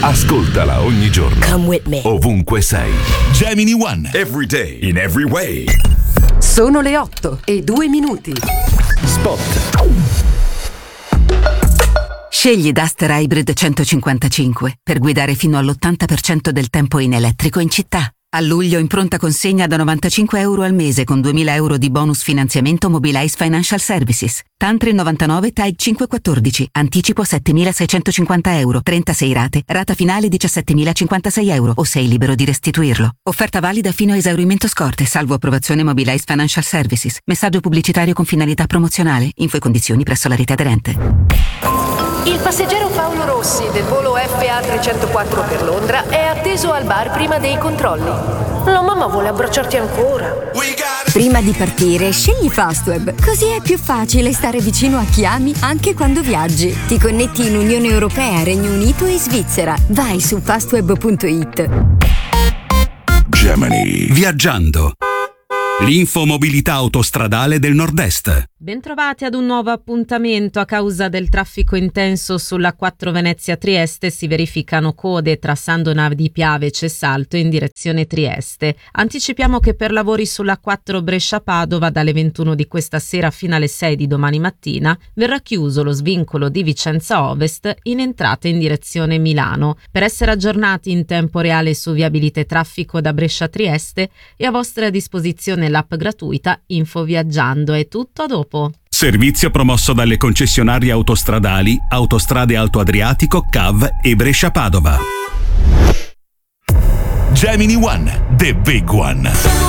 Ascoltala ogni giorno. Come with me. Ovunque sei. Gemini One. Every day, in every way. Sono le 8:02. Spot. Scegli Duster Hybrid 155 per guidare fino all'80% del tempo in elettrico in città. A luglio in pronta consegna da €95 al mese con €2.000 di bonus finanziamento Mobilize Financial Services. Tantri 99 TAG 514. Anticipo €7.650. 36 rate. Rata finale €17.056 o sei libero di restituirlo. Offerta valida fino a esaurimento scorte, salvo approvazione Mobilize Financial Services. Messaggio pubblicitario con finalità promozionale. Info e condizioni presso la rete aderente. Il passeggero Paolo Rossi del volo FA 304 per Londra è atteso al bar prima dei controlli. La mamma vuole abbracciarti ancora. Prima di partire, scegli Fastweb. Così è più facile stare vicino a chi ami anche quando viaggi. Ti connetti in Unione Europea, Regno Unito e Svizzera. Vai su fastweb.it. Gemini. Viaggiando. L'infomobilità autostradale del Nord-Est. Bentrovati ad un nuovo appuntamento. A causa del traffico intenso sulla 4 Venezia-Trieste si verificano code tra Sandona di Piave e Cessalto in direzione Trieste. Anticipiamo che per lavori sulla 4 Brescia-Padova dalle 21 di questa sera fino alle 6 di domani mattina verrà chiuso lo svincolo di Vicenza Ovest in entrata in direzione Milano. Per essere aggiornati in tempo reale su viabilità e traffico da Brescia-Trieste è a vostra disposizione l'app gratuita Info Viaggiando. È tutto, a dopo. Servizio promosso dalle concessionarie autostradali Autostrade Alto Adriatico, CAV e Brescia-Padova. Gemini One, the big one.